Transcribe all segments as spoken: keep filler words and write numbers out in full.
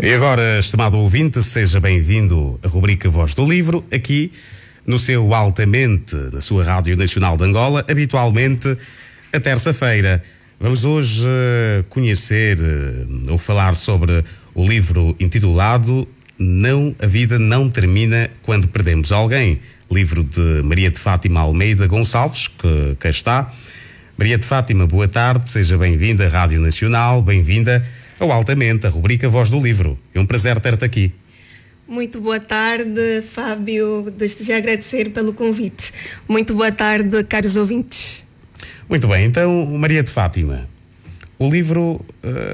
E agora, estimado ouvinte, seja bem-vindo à rubrica Voz do Livro, aqui no seu Altamente, na sua Rádio Nacional de Angola, habitualmente a terça-feira. Vamos hoje uh, conhecer uh, ou falar sobre o livro intitulado Não, a Vida Não Termina Quando Perdemos Alguém, livro de Maria de Fátima Almeida Gonçalves, que cá está. Maria de Fátima, boa tarde, seja bem-vinda à Rádio Nacional, bem-vinda ao Altamente, a rubrica Voz do Livro. É um prazer ter-te aqui. Muito boa tarde, Fábio. Desde já agradecer pelo convite. Muito boa tarde, caros ouvintes. Muito bem, então, Maria de Fátima, o livro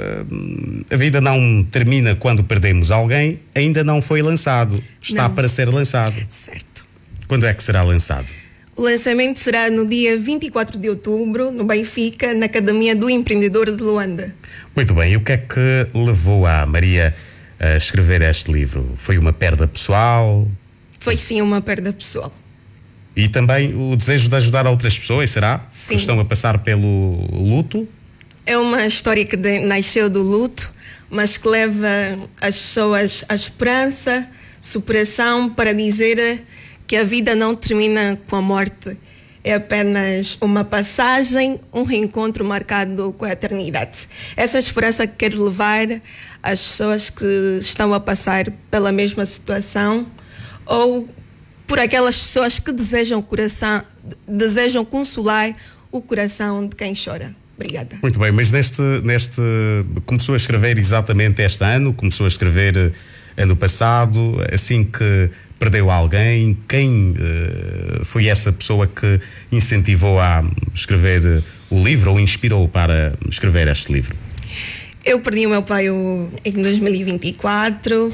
uh, A Vida Não Termina Quando Perdemos Alguém ainda não foi lançado. Está Não. para ser lançado. Certo. Quando é que será lançado? O lançamento será no dia vinte e quatro de outubro, no Benfica, na Academia do Empreendedor de Luanda. Muito bem, e o que é que levou a Maria a escrever este livro? Foi uma perda pessoal? Foi sim uma perda pessoal. E também o desejo de ajudar outras pessoas, será? Sim. Que estão a passar pelo luto? É uma história que de, nasceu do luto, mas que leva as pessoas à esperança, superação, para dizer que a vida não termina com a morte. É apenas uma passagem, um reencontro marcado com a eternidade. Essa esperança que quero levar às pessoas que estão a passar pela mesma situação, ou por aquelas pessoas que desejam, coração, desejam consolar o coração de quem chora. Obrigada. Muito bem, mas neste, neste começou a escrever exatamente este ano, começou a escrever ano passado, assim que perdeu alguém. Quem uh, foi essa pessoa que incentivou a escrever o livro ou inspirou para escrever este livro? Eu perdi o meu pai o, em dois mil e vinte e quatro.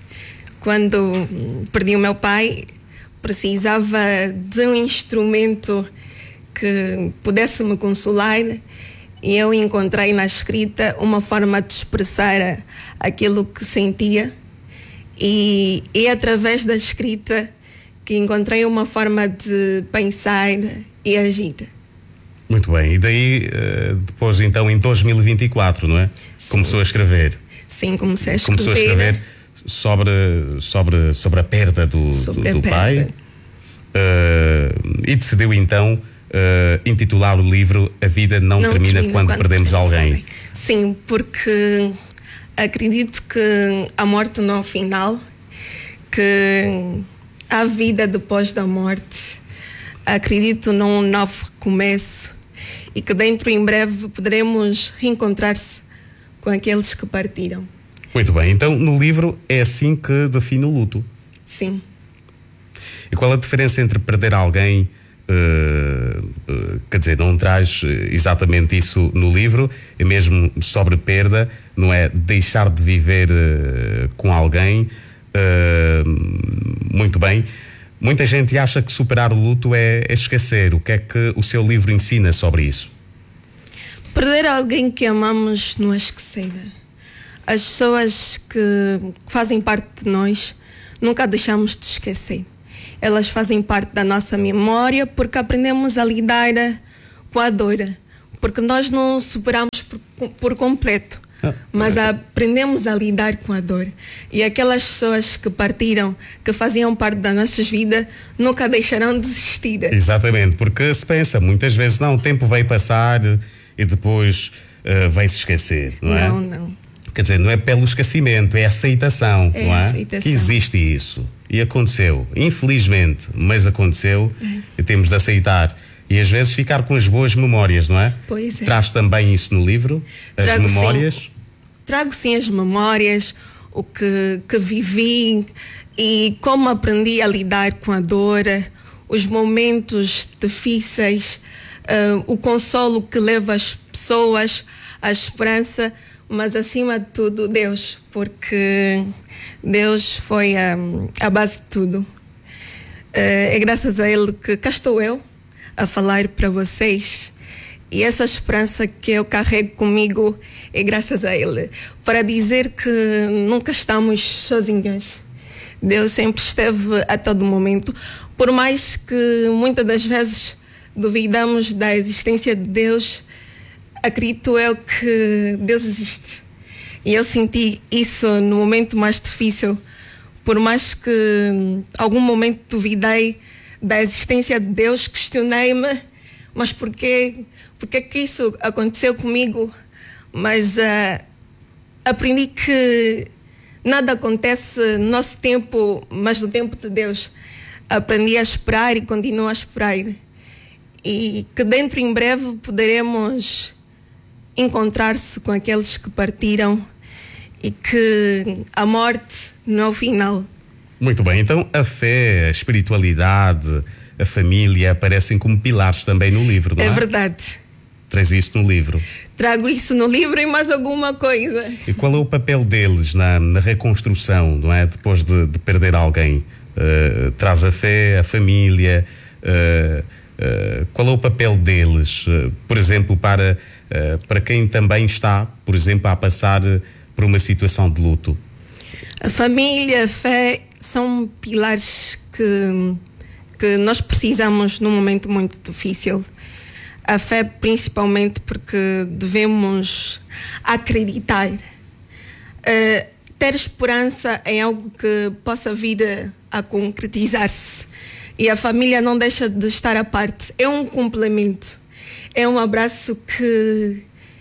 Quando perdi o meu pai, precisava de um instrumento que pudesse me consolar, e eu encontrei na escrita uma forma de expressar aquilo que sentia. E é através da escrita que encontrei uma forma de pensar e agir. Muito bem, e daí depois então em dois mil e vinte e quatro, não é? Sim. Começou a escrever. Sim, comecei a escrever. Começou a escrever sobre, sobre, sobre a perda do, sobre do, a do perda. pai uh, e decidiu então uh, intitular o livro A Vida Não, não termina, termina quando, quando perdemos, perdemos alguém. alguém. Sim, porque acredito que a morte não é o final, que há vida depois da morte. Acredito num novo recomeço e que dentro em breve poderemos reencontrar-se com aqueles que partiram. Muito bem, então no livro é assim que define o luto. Sim. E qual a diferença entre perder alguém, uh, uh, quer dizer, não traz exatamente isso no livro, é mesmo sobre perda, não é deixar de viver uh, com alguém. Uh, muito bem. Muita gente acha que superar o luto é, é esquecer. O que é que o seu livro ensina sobre isso? Perder alguém que amamos não é esquecer. As pessoas que fazem parte de nós nunca deixamos de esquecer. Elas fazem parte da nossa memória porque aprendemos a lidar com a dor. Porque nós não superamos por, por completo, ah, mas é. aprendemos a lidar com a dor. E aquelas pessoas que partiram, que faziam parte das nossas vidas, nunca deixarão de existir. Exatamente, porque se pensa muitas vezes, não, o tempo vai passar e depois uh, vai-se esquecer, não, não é? Não, não. Quer dizer, não é pelo esquecimento, é aceitação, é não é? Aceitação. Que existe isso. E aconteceu, infelizmente, mas aconteceu é. E temos de aceitar. E às vezes ficar com as boas memórias, não é? Pois é. Traz também isso no livro? As Trago memórias? Sim. Trago sim as memórias, o que, que vivi e como aprendi a lidar com a dor, os momentos difíceis, uh, o consolo que leva as pessoas, a esperança, mas acima de tudo Deus, porque Deus foi a, a base de tudo. Uh, é graças a Ele que cá estou eu a falar para vocês, e essa esperança que eu carrego comigo é graças a Ele, para dizer que nunca estamos sozinhos. Deus sempre esteve a todo momento, por mais que muitas das vezes duvidamos da existência de Deus, acredito eu que Deus existe. E eu senti isso no momento mais difícil, por mais que algum momento duvidei da existência de Deus, questionei-me, mas porquê, porquê que isso aconteceu comigo? Mas uh, aprendi que nada acontece no nosso tempo, mas no tempo de Deus. Aprendi a esperar e continuo a esperar. E que dentro em breve poderemos encontrar-se com aqueles que partiram e que a morte não é o final. Muito bem, então a fé, a espiritualidade, a família aparecem como pilares também no livro, não é? É verdade. Traz isso no livro. Trago isso no livro e mais alguma coisa. E qual é o papel deles na, na reconstrução, não é? Depois de, de perder alguém. Uh, traz a fé, a família. Uh, uh, qual é o papel deles, uh, por exemplo, para, uh, para quem também está, por exemplo, a passar por uma situação de luto? A família, a fé são pilares que, que nós precisamos num momento muito difícil. A fé principalmente porque devemos acreditar, uh, ter esperança em algo que possa vir a, a concretizar-se. E a família não deixa de estar à parte. É um complemento. É um abraço que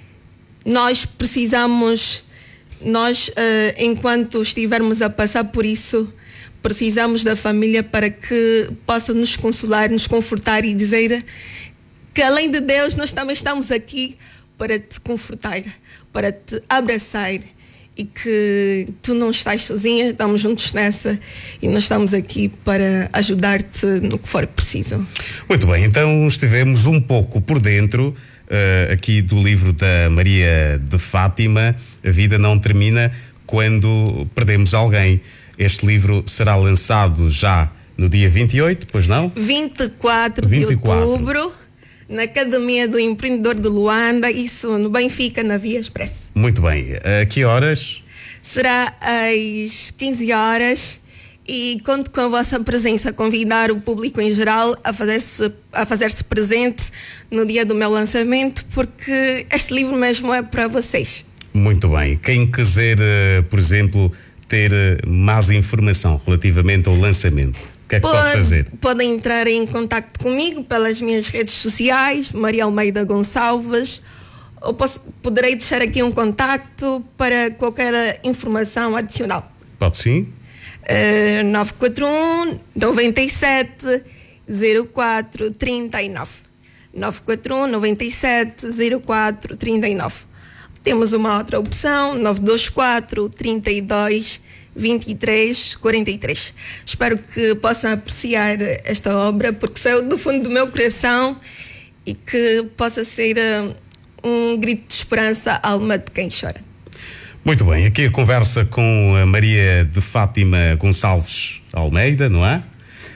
nós precisamos, nós, uh, enquanto estivermos a passar por isso, precisamos da família para que possa nos consolar, nos confortar e dizer que além de Deus nós também estamos aqui para te confortar, para te abraçar e que tu não estás sozinha, estamos juntos nessa e nós estamos aqui para ajudar-te no que for preciso. Muito bem, então estivemos um pouco por dentro uh, aqui do livro da Maria de Fátima, A Vida Não Termina Quando Perdemos Alguém. Este livro será lançado já no dia vinte e oito, pois não? vinte e quatro de outubro. Na Academia do Empreendedor de Luanda, isso no Benfica, na Via Express. Muito bem. A que horas? Será às quinze horas e conto com a vossa presença, convidar o público em geral a fazer-se a fazer-se presente no dia do meu lançamento, porque este livro mesmo é para vocês. Muito bem. Quem quiser, por exemplo, ter mais informação relativamente ao lançamento, o que é que pode, pode fazer? Podem entrar em contacto comigo pelas minhas redes sociais, Maria Almeida Gonçalves, ou posso, poderei deixar aqui um contacto para qualquer informação adicional. Pode sim. Uh, nove quatro um, nove sete, zero quatro, três nove. nove quatro um, nove sete, zero quatro, três nove. Temos uma outra opção, nove dois quatro, trinta e dois, vinte e três, quarenta e três. Espero que possam apreciar esta obra, porque saiu do fundo do meu coração e que possa ser uh, um grito de esperança à alma de quem chora. Muito bem, aqui a conversa com a Maria de Fátima Gonçalves Almeida, não é?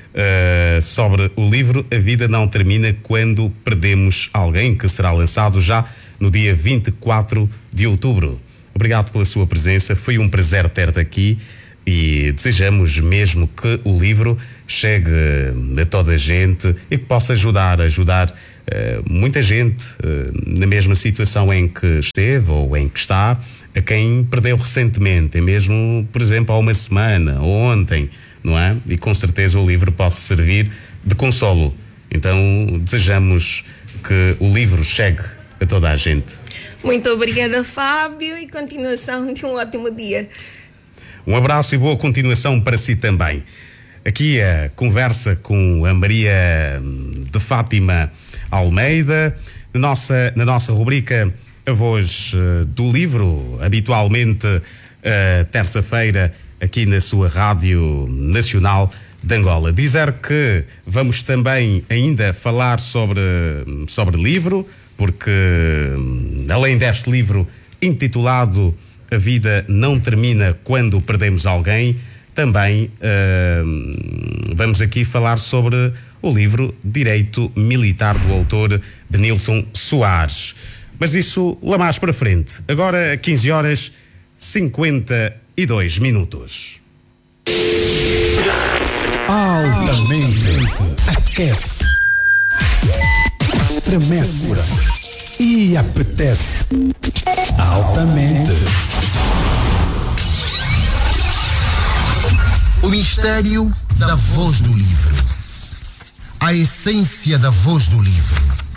Uh, sobre o livro A Vida Não Termina Quando Perdemos Alguém, que será lançado já no dia vinte e quatro de outubro. Obrigado pela sua presença, foi um prazer ter-te aqui e desejamos mesmo que o livro chegue a toda a gente e que possa ajudar, ajudar uh, muita gente uh, na mesma situação em que esteve ou em que está, a quem perdeu recentemente, mesmo, por exemplo, há uma semana ou ontem, não é? E com certeza o livro pode servir de consolo. Então desejamos que o livro chegue a toda a gente. Muito obrigada, Fábio, e continuação de um ótimo dia. Um abraço e boa continuação para si também. Aqui a conversa com a Maria de Fátima Almeida, na nossa, na nossa rubrica A Voz do Livro, habitualmente uh, terça-feira, aqui na sua Rádio Nacional de Angola. Dizer que vamos também ainda falar sobre, sobre livro, porque além deste livro intitulado A Vida Não Termina Quando Perdemos Alguém, também uh, vamos aqui falar sobre o livro Direito Militar do autor Benilson Soares. Mas isso lá mais para frente. Agora quinze horas cinquenta e dois minutos. Altamente aquece, estremece e apetece. Altamente O mistério da voz do livro. A essência da voz do livro.